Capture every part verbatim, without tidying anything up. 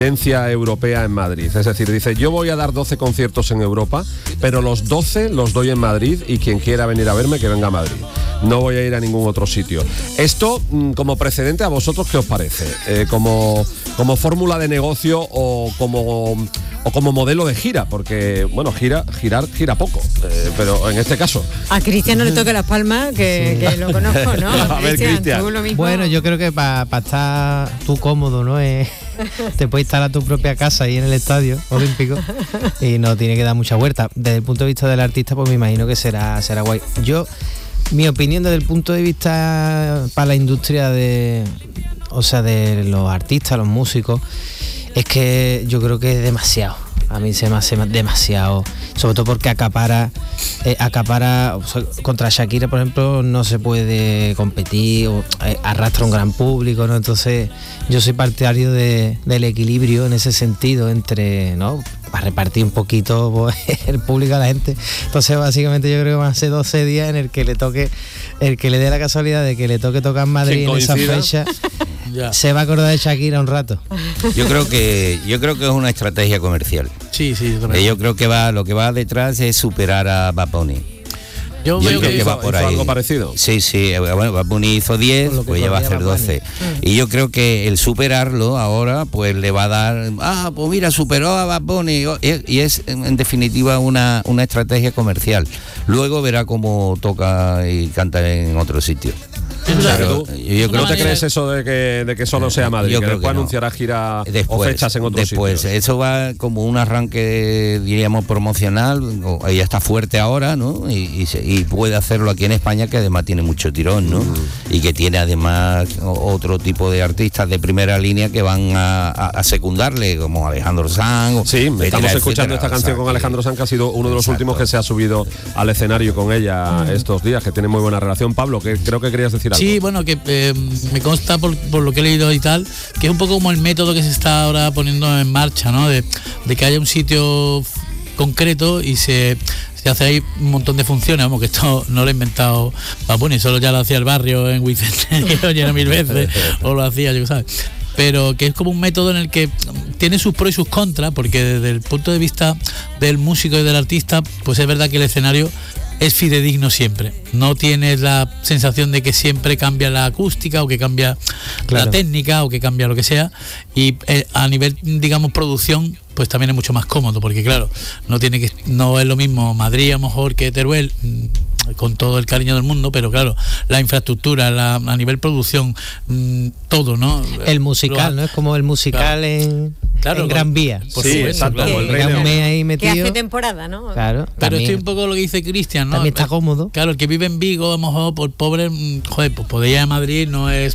europea en Madrid, es decir, dice, yo voy a dar doce conciertos en Europa, pero los doce los doy en Madrid y quien quiera venir a verme que venga a Madrid, no voy a ir a ningún otro sitio. Esto, como precedente, ¿a vosotros qué os parece? Eh, como, como fórmula de negocio o como, o como modelo de gira, porque, bueno, gira, girar, gira poco, eh, pero en este caso... A Cristian no le toque las palmas, que, sí. que lo conozco, ¿no? A ver, Cristian. Bueno, yo creo que para pa estar tú cómodo, ¿no? Eh, te puedes instalar tu propia casa ahí en el estadio olímpico y no tiene que dar mucha vuelta. Desde el punto de vista del artista, pues me imagino que será, será guay. Yo, mi opinión desde el punto de vista para la industria de, o sea, de los artistas, los músicos, es que yo creo que es demasiado. A mí se me hace demasiado, sobre todo porque acapara, eh, acapara o sea, contra Shakira, por ejemplo, no se puede competir, o, eh, arrastra un gran público, ¿no? Entonces yo soy partidario de, del equilibrio en ese sentido, entre, ¿no?, para repartir un poquito pues, el público a la gente. Entonces básicamente yo creo que van a ser doce días en el que le toque, el que le dé la casualidad de que le toque tocar en Madrid en esa fecha. Ya. Se va a acordar de Shakira un rato. Yo creo que yo creo que es una estrategia comercial. Sí, sí. Eh, yo creo que va lo que va detrás es superar a Bad Bunny. Yo, yo creo que, que va por ahí. Algo parecido. Sí, sí. Bueno, Bad Bunny hizo diez, pues ya va a hacer doce. Y yo creo que el superarlo ahora, pues le va a dar, ah, pues mira, superó a Bad Bunny. Y es, en definitiva, una, una estrategia comercial. Luego verá cómo toca y canta en otro sitio. Claro, yo creo, ¿no te crees eso de que, de que solo sea Madrid? Yo que creo después que no. anunciará gira después, o fechas en otros después, sitios. Eso va como un arranque, diríamos, promocional. Ella está fuerte ahora, ¿no? Y, y, y puede hacerlo aquí en España, que además tiene mucho tirón, ¿no? Mm. Y que tiene además otro tipo de artistas de primera línea que van a, a, a secundarle, como Alejandro Sanz. Sí, etcétera, estamos escuchando etcétera, esta canción, o sea, con Alejandro Sanz, que ha sido uno de los Exacto. últimos que se ha subido al escenario con ella mm. estos días, que tiene muy buena relación. Pablo, que creo que querías decir algo. Sí, bueno, que eh, me consta por, por lo que he leído y tal, que es un poco como el método que se está ahora poniendo en marcha, ¿no? De, de que haya un sitio concreto y se, se hace ahí un montón de funciones, vamos, que esto no lo ha inventado Bad Bunny, solo ya lo hacía el barrio en Vicente, que lo llena mil veces, o lo hacía, yo qué sabes. Pero que es como un método en el que tiene sus pros y sus contras, porque desde el punto de vista del músico y del artista, pues es verdad que el escenario es fidedigno siempre. No tienes la sensación de que siempre cambia la acústica o que cambia claro. la técnica o que cambia lo que sea. Y eh, a nivel, digamos, producción, pues también es mucho más cómodo, porque claro, no tiene que no es lo mismo Madrid a lo mejor que Teruel, con todo el cariño del mundo, pero claro, la infraestructura, la, a nivel producción, mmm, todo, ¿no? El musical, lo, ¿no? Es como el musical claro. en, claro, en Gran Vía. Por sí, supuesto, exacto. Claro. Como el Rey León. Ahí metido. Que hace temporada, ¿no? Claro. Pero también, estoy un poco lo que dice Cristian, ¿no? También está cómodo. Claro, el que vive en Vigo, a lo mejor, por pobre, joder, pues podría ir a Madrid, no es...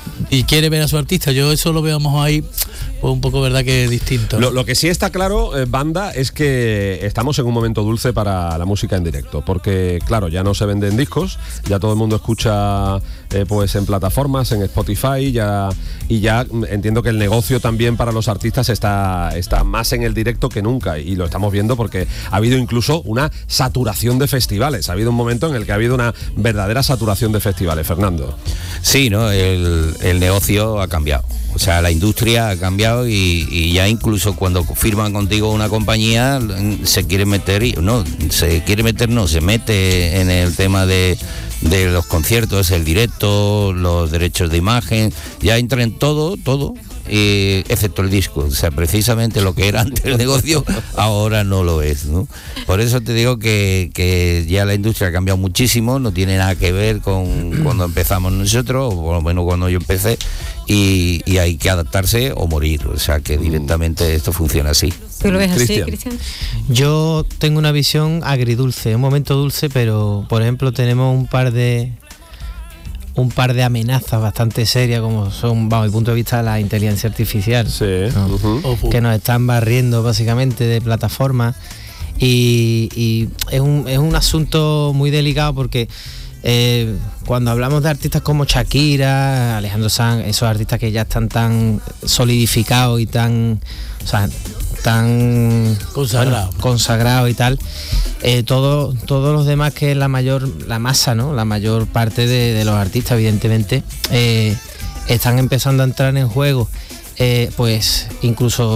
Y quiere ver a su artista. Yo eso lo veamos ahí, pues un poco, verdad, que distinto. Lo, lo que sí está claro, eh, banda, es que estamos en un momento dulce para la música en directo, porque claro, ya no se venden discos, ya todo el mundo escucha eh, pues en plataformas, en Spotify, ya y ya entiendo que el negocio también para los artistas está, está más en el directo que nunca, y lo estamos viendo porque ha habido incluso una saturación de festivales. Ha habido un momento en el que ha habido una verdadera saturación de festivales, Fernando. Sí, ¿no? El, el negocio ha cambiado. O sea, la industria ha cambiado y, y ya incluso cuando firman contigo una compañía se quiere meter, y, no, se quiere meter, no, se mete en el tema de, de los conciertos, el directo, los derechos de imagen, ya entra en todo, todo. Eh, excepto el disco, o sea, precisamente lo que era antes el negocio ahora no lo es, ¿no? Por eso te digo que, que ya la industria ha cambiado muchísimo, no tiene nada que ver con cuando empezamos nosotros, o por lo menos cuando yo empecé, y, y hay que adaptarse o morir, o sea que directamente esto funciona así. ¿Tú lo ves así, Cristian? Yo tengo una visión agridulce, un momento dulce, pero por ejemplo tenemos un par de un par de amenazas bastante serias, como son, bajo mi punto de vista, la inteligencia artificial, sí. ¿no? uh-huh. que nos están barriendo básicamente de plataformas, y, y es, un, es un asunto muy delicado porque eh, cuando hablamos de artistas como Shakira, Alejandro Sanz, esos artistas que ya están tan solidificados y tan, o sea, tan consagrados, bueno, consagrados y tal, eh, todo, todos los demás, que es la mayor, la masa, ¿no? La mayor parte de, de los artistas, evidentemente, eh, están empezando a entrar en juego, eh, pues incluso